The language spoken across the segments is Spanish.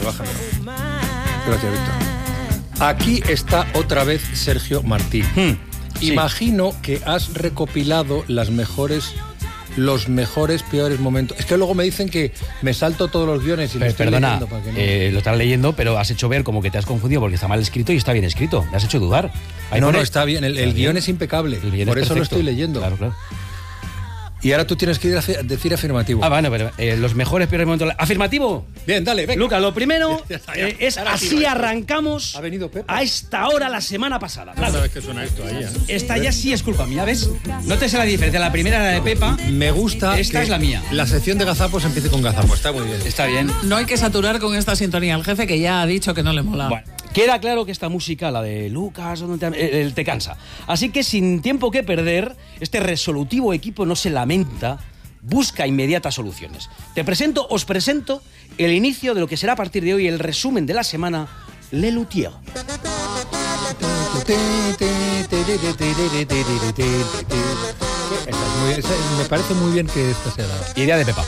bájalo. Gracias, Víctor. Aquí está otra vez Sergio Martí. Sí. Imagino que has recopilado los mejores, peores momentos. Es que luego me dicen que me salto todos los guiones y lo estoy Perdona, leyendo para que no... lo estás leyendo, pero has hecho ver como que te has confundido porque está mal escrito y está bien escrito. Me has hecho dudar. Ahí No, pone- está bien. El guión es impecable. El guión Por es eso lo perfecto. estoy leyendo. Claro. Y ahora tú tienes que ir a decir afirmativo. Bueno, pero los mejores, peores momentos. Afirmativo. Bien, dale, venga. Lucas, lo primero Ya está. es Ahora sí, así venga. arrancamos Ha venido Pepa. a esta hora la semana pasada. Claro, ¿Sabes que suena esto ahí? esta ya sí es culpa mía, ¿ves? Nótese la diferencia. La primera era de Pepa. Me gusta Esta que es la mía. la sección de gazapos empiece con gazapos. Está muy bien. Está bien. No hay que saturar con esta sintonía al jefe, que ya ha dicho que no le mola. Bueno, queda claro que esta música, la de Lucas, te cansa. Así que sin tiempo que perder, este resolutivo equipo no se lamenta, busca inmediatas soluciones. Os presento el inicio de lo que será a partir de hoy el resumen de la semana Le Luthier. Me parece muy bien que esta sea la... Idea de Pepa.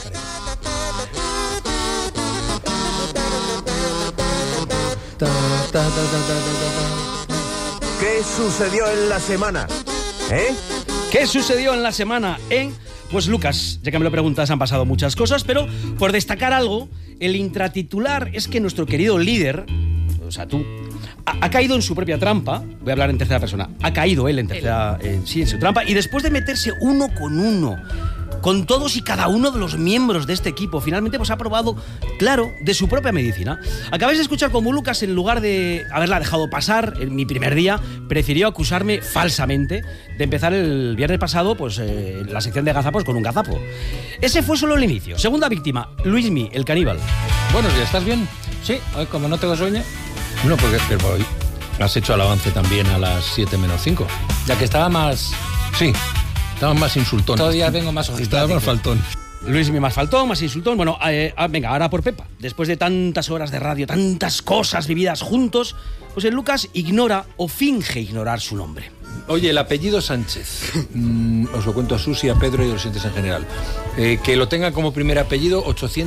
¿Qué sucedió en la semana? ¿Qué sucedió en la semana Pues Lucas, ya que me lo preguntas, han pasado muchas cosas, pero por destacar algo, el intratitular es que nuestro querido líder, o sea, tú, ha caído en su propia trampa. Voy a hablar en tercera persona. Ha caído él en su trampa, y después de meterse uno con todos y cada uno de los miembros de este equipo, finalmente pues ha probado, claro, de su propia medicina. Acabáis de escuchar cómo Lucas, en lugar de haberla dejado pasar en mi primer día, prefirió acusarme falsamente de empezar el viernes pasado pues la sección de gazapos con un gazapo. Ese fue solo el inicio. Segunda víctima, Luismi, el caníbal. Buenos días, ¿estás bien? Sí, hoy como no tengo sueño, No, porque pero hoy has hecho el avance también a las 7 menos 5. ya que estaba más... Sí, estabas más insultón. Todos los días vengo más Estabas más faltón. Luismi más faltón, más insultón. Bueno, venga, ahora por Pepa. Después de tantas horas de radio, tantas cosas vividas juntos, pues el Lucas ignora o finge ignorar su nombre. Oye, el apellido Sánchez, os lo cuento a Susi, a Pedro y a los siguientes en general. Que lo tengan como primer apellido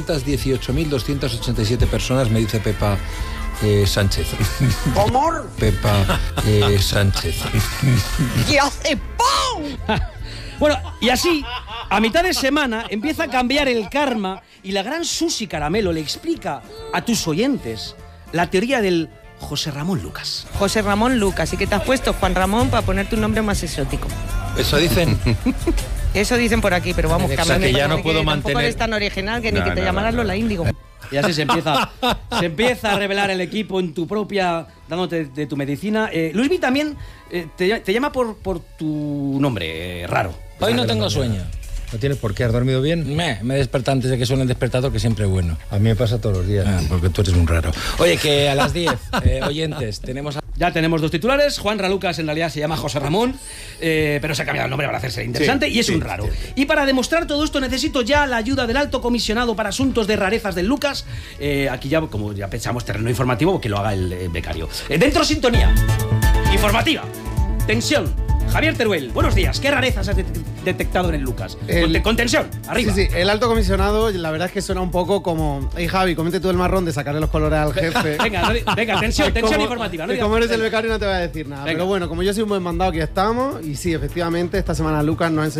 818.287 personas, me dice Pepa Sánchez. ¿Cómo? Pepa Sánchez. ¿Qué hace ¡pum! Bueno, y así, a mitad de semana, empieza a cambiar el karma y la gran Susi Caramelo le explica a tus oyentes la teoría del José Ramón Lucas. José Ramón Lucas, y que te has puesto Juan Ramón para ponerte un nombre más exótico. Eso dicen. Eso dicen por aquí, pero vamos, O sea, a mí me que ya parece no puedo tampoco mantener... eres tan original que ni No, que te no, llamaras no. Lola Índigo. Y así se empieza a revelar el equipo en tu propia, dándote de tu medicina. Luismi también te llama por tu nombre raro. Hoy no tengo sueño. ¿No tienes por qué? ¿Has dormido bien? Me desperté antes de que suene el despertador, que siempre es bueno. A mí me pasa todos los días. Porque tú eres un raro. Oye, que a las 10, oyentes, tenemos... Ya tenemos dos titulares. Juan Ralucas en realidad se llama José Ramón, pero se ha cambiado el nombre para hacerse interesante, y es un raro. Y para demostrar todo esto necesito ya la ayuda del alto comisionado para asuntos de rarezas del Lucas. Aquí ya, como ya pensamos, terreno informativo, que lo haga el becario. Dentro sintonía informativa. Tensión. Javier Teruel, buenos días. ¿Qué rarezas has detectado en el Lucas? Con tensión, arriba. Sí, el alto comisionado, la verdad es que suena un poco como... Hey, Javi, comete tú el marrón de sacarle los colores al jefe. venga, tensión informativa. No como eres el becario no te voy a decir nada. Venga. Pero bueno, como yo soy un buen mandado, aquí estamos. Y sí, efectivamente, esta semana Lucas nos ha enseñado